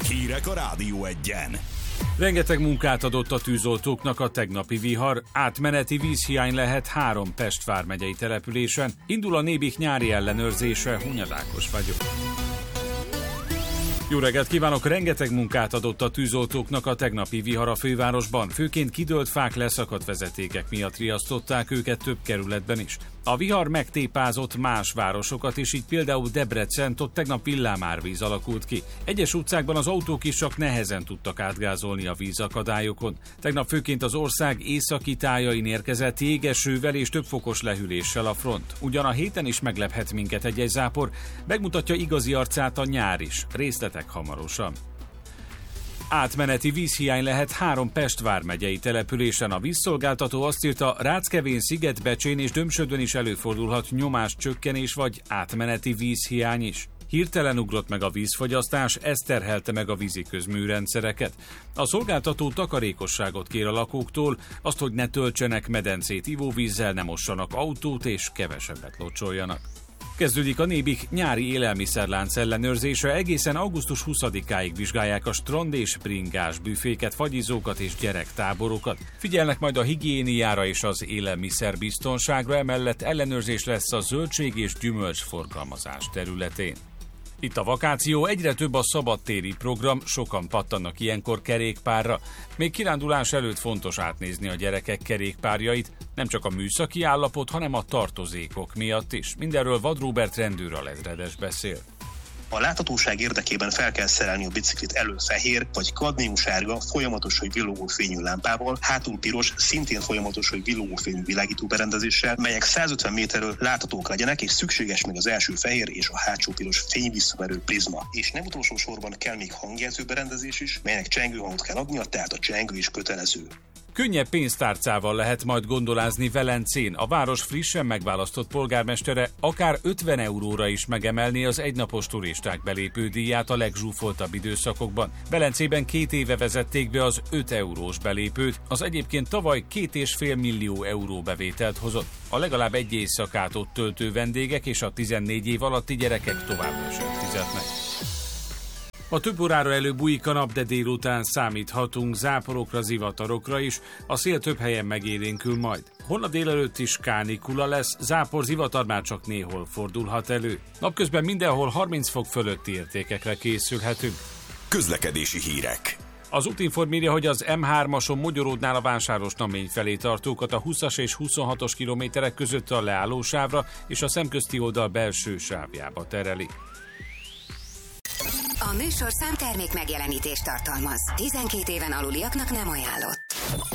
Hírek a Rádió Egyen. Rengeteg munkát adott a tűzoltóknak a tegnapi vihar, átmeneti vízhiány lehet 3 Pest vármegyei településen, indul a Nébik nyári ellenőrzése, Hunyad Ákos vagyok. Jó reggelt kívánok! Rengeteg munkát adott a tűzoltóknak a tegnapi vihar a fővárosban, főként kidőlt fák, leszakadt vezetékek miatt riasztották őket több kerületben is. A vihar megtépázott más városokat is, így például Debrecent, ott tegnap villámárvíz alakult ki. Egyes utcákban az autók is csak nehezen tudtak átgázolni a vízakadályokon. Tegnap főként az ország északi tájain érkezett jégesővel és több fokos lehűléssel a front. Ugyan a héten is meglephet minket egy-egy zápor, megmutatja igazi arcát a nyár is. Részletek hamarosan. Átmeneti vízhiány lehet 3 Pest vármegyei településen. A vízszolgáltató azt írta, Ráckevén, Szigetbecsén és Dömsödön is előfordulhat nyomáscsökkenés vagy átmeneti vízhiány is. Hirtelen ugrott meg a vízfogyasztás, ez terhelte meg a víziközműrendszereket. A szolgáltató takarékosságot kér a lakóktól, azt, hogy ne töltsenek medencét ivóvízzel, ne mossanak autót és kevesebbet locsoljanak. Kezdődik a Nébik nyári élelmiszerlánc ellenőrzése, egészen augusztus 20-áig vizsgálják a strand és bringás büféket, fagyizókat és gyerektáborokat. Figyelnek majd a higiéniára és az élelmiszerbiztonságra, emellett ellenőrzés lesz a zöldség és gyümölcs forgalmazás területén. Itt a vakáció, egyre több a szabadtéri program, sokan pattannak ilyenkor kerékpárra. Még kirándulás előtt fontos átnézni a gyerekek kerékpárjait, nem csak a műszaki állapot, hanem a tartozékok miatt is. Mindenről Vad Róbert rendőr alezredes beszél. A láthatóság érdekében fel kell szerelni a biciklit elől fehér vagy kadmiumsárga, folyamatos, hogy villogó fényű lámpával, hátul piros, szintén folyamatos, hogy villogó fényű világító berendezéssel, melyek 150 méterről láthatók legyenek, és szükséges még az első fehér és a hátsó piros fényvisszaverő prizma. És nem utolsó sorban kell még hangjelző berendezés is, melynek csengőhangot kell adnia, tehát a csengő is kötelező. Könnyebb pénztárcával lehet majd gondolázni Velencén. A város frissen megválasztott polgármestere akár 50 euróra is megemelné az egynapos turisták belépődíját a legzsúfoltabb időszakokban. Velencében 2 éve vezették be az 5 eurós belépőt, az egyébként tavaly 2,5 millió euró bevételt hozott. A legalább egy éjszakát ott töltő vendégek és a 14 év alatti gyerekek továbbra sem fizetnek. A több órára előbújik a nap, de délután számíthatunk záporokra, zivatarokra is, a szél több helyen megélénkül majd. Holnap délelőtt is kánikula lesz, zápor, zivatar már csak néhol fordulhat elő. Napközben mindenhol 30 fok fölötti értékekre készülhetünk. Közlekedési hírek. Az Útinform írja, hogy az M3-ason Mogyoródnál a Vásárosnamény felé tartókat a 20-as és 26-os kilométerek között a leállósávra és a szemközti oldal belső sávjába tereli. A műsor számtermék megjelenítést tartalmaz. 12 éven aluliaknak nem ajánlott.